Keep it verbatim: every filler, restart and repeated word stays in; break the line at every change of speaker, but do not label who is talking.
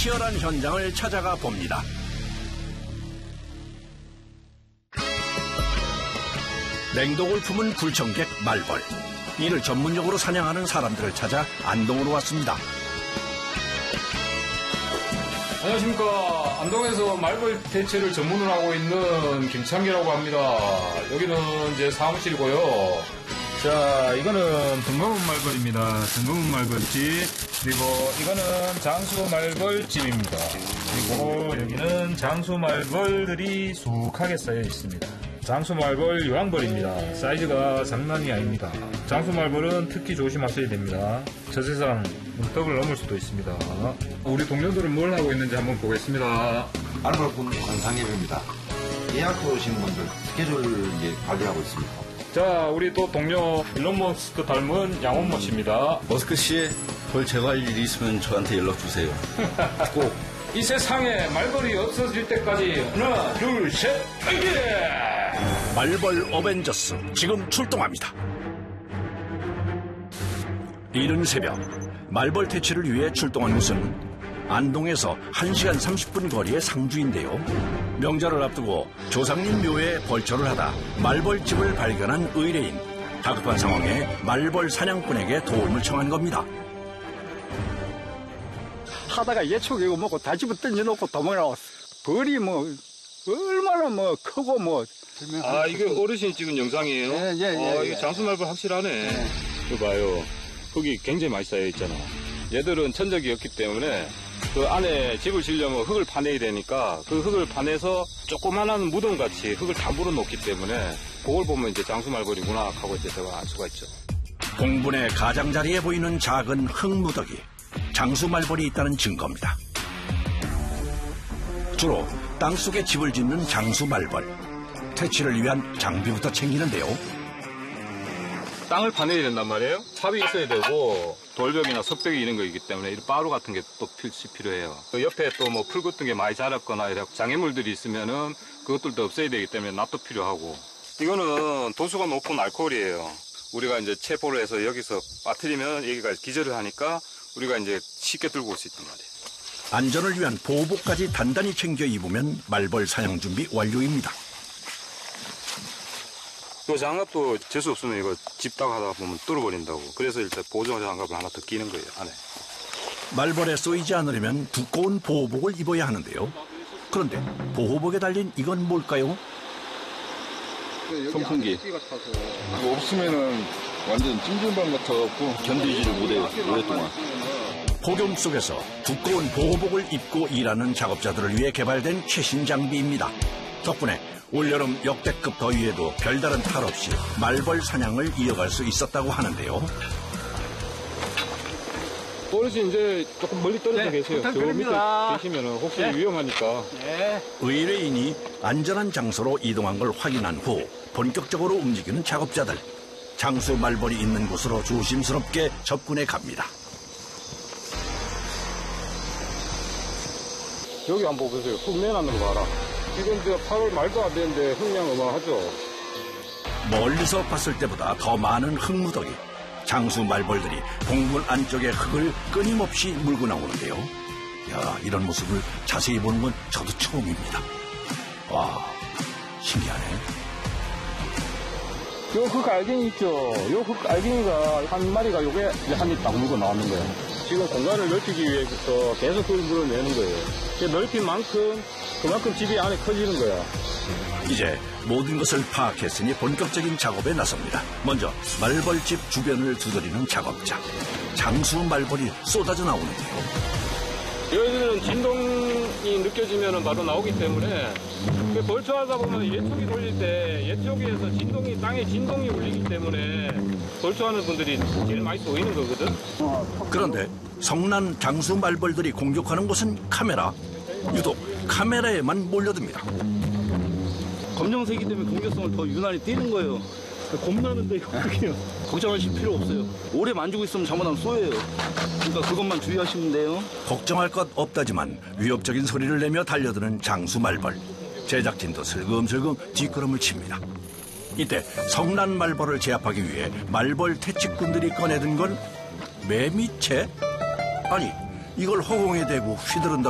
치열한 현장을 찾아가 봅니다. 냉독을 품은 불청객 말벌. 이를 전문적으로 사냥하는 사람들을 찾아 안동으로 왔습니다.
안녕하십니까. 안동에서 말벌 대체를 전문으로 하고 있는 김창기라고 합니다. 여기는 이제 사무실이고요. 자, 이거는 등검은 말벌입니다. 등검은 말벌집. 그리고 이거는 장수 말벌집입니다. 그리고 여기는 장수 말벌들이 수북하게 쌓여 있습니다. 장수 말벌 유황벌입니다. 사이즈가 장난이 아닙니다. 장수 말벌은 특히 조심하셔야 됩니다. 저 세상 문턱을 넘을 수도 있습니다. 우리 동료들은 뭘 하고 있는지 한번 보겠습니다.
말벌군 권상엽입니다. 예약해 오신 분들 스케줄을 이제 관리하고 있습니다.
자, 우리 또 동료 일론 머스크 닮은 양원모 씨입니다.
머스크 씨, 벌 제거할 일이 있으면 저한테 연락 주세요.
꼭 이 세상에 말벌이 없어질 때까지 하나, 둘, 셋, 파이팅!
말벌 어벤져스 지금 출동합니다. 이른 새벽 말벌 퇴치를 위해 출동한 곳은 안동에서 한 시간 삼십 분 거리의 상주인데요. 명절을 앞두고 조상님 묘에 벌초를 하다 말벌집을 발견한 의뢰인. 다급한 상황에 말벌 사냥꾼에게 도움을 청한 겁니다.
하다가 예초기고 뭐고 다 집어 던져놓고 도망을 나왔어. 벌이 뭐 얼마나 뭐 크고 뭐.
아, 이게 어르신이 찍은 영상이에요?
예, 예, 예.
아, 이게 장수말벌 확실하네. 예. 이거 봐요. 흙이 굉장히 많이 쌓여 있잖아. 얘들은 천적이었기 때문에 그 안에 집을 지으려면 흙을 파내야 되니까 그 흙을 파내서 조그만한 무덤같이 흙을 다 물어놓기 때문에 그걸 보면 이제 장수말벌이구나 하고 이제 제가 알 수가 있죠.
공분의 가장자리에 보이는 작은 흙무더기. 장수말벌이 있다는 증거입니다. 주로 땅속에 집을 짓는 장수말벌. 퇴치를 위한 장비부터 챙기는데요.
땅을 파내야 된단 말이에요. 삽이 있어야 되고 돌벽이나 석벽이 이런 거 있기 때문에 이런 바로 같은 게 또 필시 필요해요. 그 옆에 또 뭐 풀 같은 게 많이 자랐거나 이런 장애물들이 있으면은 그것들도 없애야 되기 때문에 낫도 필요하고. 이거는 도수가 높은 알코올이에요. 우리가 이제 체포를 해서 여기서 빠뜨리면 여기가 기절을 하니까 우리가 이제 쉽게 들고 올 수 있단 말이에요.
안전을 위한 보호복까지 단단히 챙겨 입으면 말벌 사냥 준비 완료입니다.
이 장갑도 재수 없으면 이거 집다가 하다 보면 뚫어버린다고. 그래서 일단 보조 장갑을 하나 더 끼는 거예요, 안에.
말벌에 쏘이지 않으려면 두꺼운 보호복을 입어야 하는데요. 그런데 보호복에 달린 이건 뭘까요?
선풍기. 이거 없으면은 완전 찜질방 같아갖고 견디지를 못해요, 오랫동안.
폭염 속에서 두꺼운 보호복을 입고 일하는 작업자들을 위해 개발된 최신 장비입니다. 덕분에 올여름 역대급 더위에도 별다른 탈 없이 말벌 사냥을 이어갈 수 있었다고 하는데요.
어르신 이제 조금 멀리 떨어져 네, 계세요. 저 밑에 계시면 혹시 네. 위험하니까.
네.
의뢰인이 안전한 장소로 이동한 걸 확인한 후 본격적으로 움직이는 작업자들. 장수 말벌이 있는 곳으로 조심스럽게 접근해 갑니다.
여기 한번 보세요. 흙 내놨는 거 봐라. 지금 이제 팔월 말도 안 되는데 흙량 어마하죠.
멀리서 봤을 때보다 더 많은 흙무더기. 장수 말벌들이 공물 안쪽의 흙을 끊임없이 물고 나오는데요. 야, 이런 모습을 자세히 보는 건 저도 처음입니다. 와, 신기하네.
요 흙 알갱이 있죠? 요 흙 알갱이가 한 마리가 요게 한 입 딱 물고 나오는 거예요. 지금 공간을 넓히기 위해서 계속 흙을 물어내는 거예요. 넓힌 만큼 그만큼 집이 안에 커지는 거야.
이제 모든 것을 파악했으니 본격적인 작업에 나섭니다. 먼저 말벌집 주변을 두드리는 작업자. 장수 말벌이 쏟아져 나오는데요.
여기는 진동이 느껴지면 바로 나오기 때문에 벌초하다 보면 예초기 돌릴 때 예초기에서 진동이 땅에 진동이 울리기 때문에 벌초하는 분들이 제일 많이 쏘이는 거거든.
그런데 성난 장수 말벌들이 공격하는 곳은 카메라. 유독 카메라에만 몰려듭니다.
검정색이 되면 공격성을 더 유난히 띄는 거예요. 겁나는데 이거 어떡해요. 걱정하실 필요 없어요. 오래 만지고 있으면 잘못하면 쏘여요. 그러니까 그것만 주의하시면 돼요.
걱정할 것 없다지만 위협적인 소리를 내며 달려드는 장수 말벌. 제작진도 슬금슬금 뒷걸음을 칩니다. 이때 성난 말벌을 제압하기 위해 말벌 퇴치꾼들이 꺼내든 건 매미채? 아니, 이걸 허공에 대고 휘두른다.